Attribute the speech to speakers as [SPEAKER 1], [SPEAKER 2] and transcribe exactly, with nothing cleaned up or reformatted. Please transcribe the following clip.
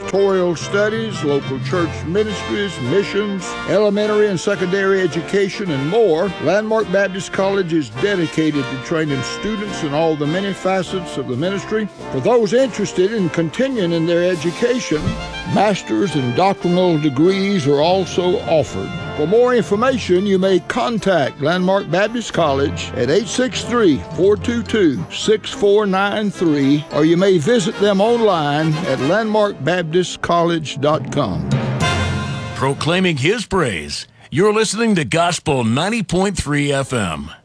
[SPEAKER 1] pastoral studies, local church ministries, missions, elementary and secondary education, and more, Landmark Baptist College is dedicated to training students in all the many facets of the ministry. For those interested in continuing in their education, master's and doctoral degrees are also offered. For more information, you may contact Landmark Baptist College at eight six three, four two two, six four nine three, or you may visit them online at landmark baptist college dot com.
[SPEAKER 2] Proclaiming His praise, you're listening to Gospel ninety point three F M.